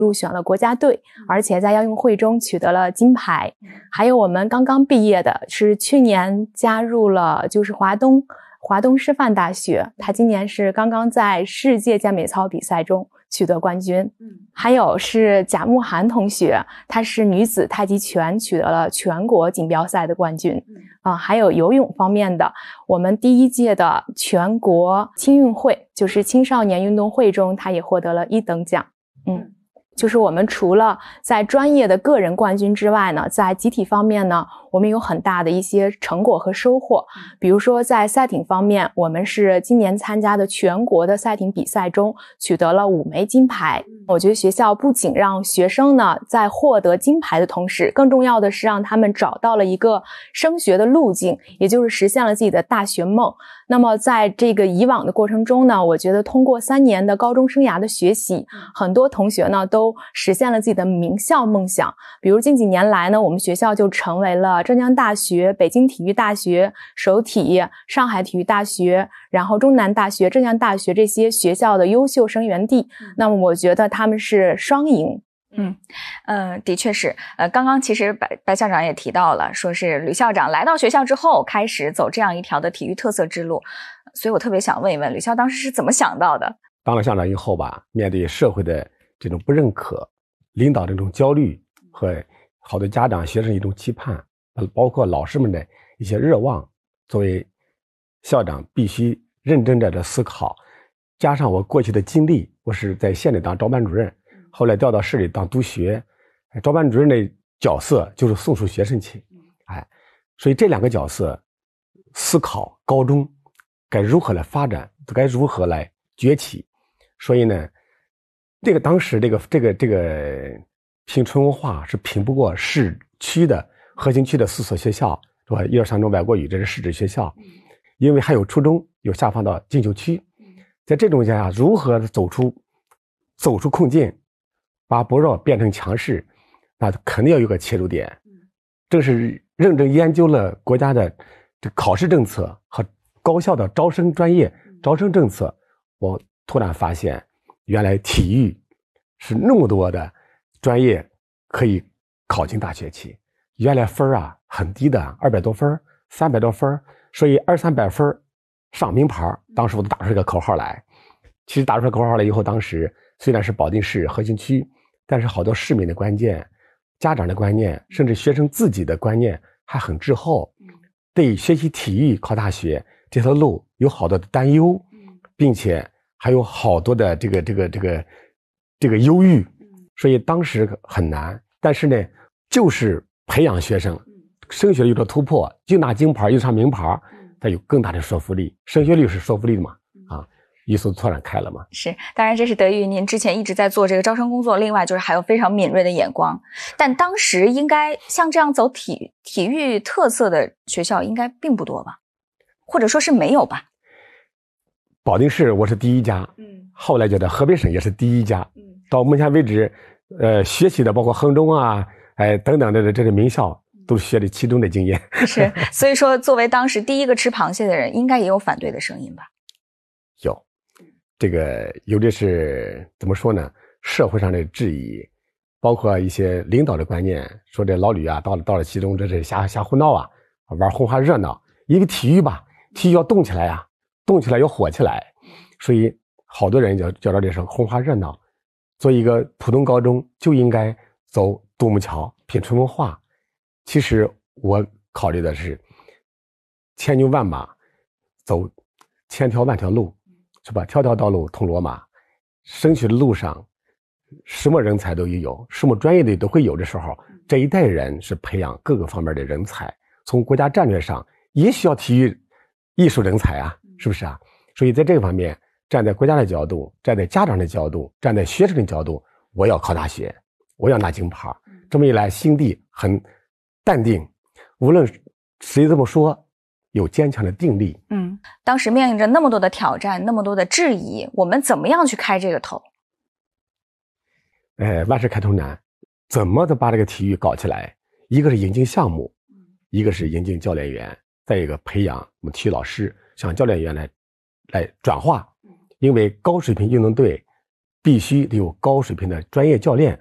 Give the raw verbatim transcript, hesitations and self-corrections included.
入选了国家队，而且在亚运会中取得了金牌。还有我们刚刚毕业的是去年加入了就是华东华东师范大学，他今年是刚刚在世界健美操比赛中取得冠军。嗯，还有是贾慕涵同学，她是女子太极拳取得了全国锦标赛的冠军。嗯，啊，还有游泳方面的，我们第一届的全国青运会，就是青少年运动会中，她也获得了一等奖。嗯，就是我们除了在专业的个人冠军之外呢，在集体方面呢，我们有很大的一些成果和收获。比如说在赛艇方面，我们是今年参加的全国的赛艇比赛中取得了五枚金牌。我觉得学校不仅让学生呢在获得金牌的同时，更重要的是让他们找到了一个升学的路径，也就是实现了自己的大学梦。那么在这个以往的过程中呢，我觉得通过三年的高中生涯的学习，很多同学呢都实现了自己的名校梦想。比如近几年来呢，我们学校就成为了浙江大学、北京体育大学、首体、上海体育大学，然后中南大学、浙江大学这些学校的优秀生源地。那么我觉得他们是双赢。 嗯，呃，的确是，呃，刚刚其实白白校长也提到了，说是吕校长来到学校之后，开始走这样一条的体育特色之路，所以我特别想问一问吕校当时是怎么想到的？ 当了校长以后吧，面对社会的这种不认可，领导这种焦虑和好多家长、学生一种期盼，包括老师们的一些热望，作为校长必须认真地的思考，加上我过去的经历，我是在县里当招班主任，后来调到市里当督学，招班主任的角色就是送出学生去，哎，所以这两个角色思考高中该如何来发展，该如何来崛起。所以呢，这个当时这个这个这个评纯文化是评不过市区的核心区的四所学校，是吧？一二三中外国语这是市直学校，因为还有初中有下放到金球区，在这种情况下，如何走出走出困境，把薄弱变成强势，那肯定要有个切入点。正是认真研究了国家的这考试政策和高校的招生专业招生政策，我突然发现，原来体育是那么多的专业可以考进大学去。原来分啊很低的，二百多分，三百多分，所以二三百分上名牌。当时我都打出一个口号来。其实打出口号来以后，当时虽然是保定市核心区，但是好多市民的观念、家长的观念，甚至学生自己的观念还很滞后，对学习体育考大学这条路有好多的担忧，并且还有好多的这个这个这个这个忧郁，所以当时很难。但是呢，就是培养学生升学率的突破，就拿金牌又上名牌，它有更大的说服力。升学率是说服力的嘛，啊，一速突然开了嘛。 是，当然这是得益于您之前一直在做这个招生工作，另外就是还有非常敏锐的眼光。但当时应该像这样走体体育特色的学校应该并不多吧，或者说是没有吧？ 保定市我是第一家，嗯，后来觉得河北省也是第一家，嗯，到目前为止，呃，学习的包括衡中啊，哎等等的这个名校，都是学的其中的经验。 是，所以说作为当时第一个吃螃蟹的人，应该也有反对的声音吧？ 有，这个有的是怎么说呢？社会上的质疑，包括一些领导的观念，说这老吕啊，到了到了其中这是瞎瞎胡闹啊，玩红花热闹。因为体育吧，体育要动起来啊。动起来要火起来，所以好多人就觉得这是红花热闹。做一个普通高中就应该走独木桥、品纯文化。其实我考虑的是千军万马走千条万条路，是吧？条条道路通罗马。升学的路上，什么人才都有，什么专业的都会有的时候，这一代人是培养各个方面的人才。从国家战略上也需要体育艺术人才啊。是不是啊？所以在这个方面，站在国家的角度，站在家长的角度，站在学生的角度，我要考大学，我要拿金牌。这么一来，心地很淡定，无论谁这么说，有坚强的定力。 嗯，当时面临着那么多的挑战，那么多的质疑，我们怎么样去开这个头？ 哎，万事开头难，怎么的把这个体育搞起来？一个是引进项目，一个是引进教练员，再一个培养我们体育老师。向教练员来来转化，因为高水平运动队必须得有高水平的专业教练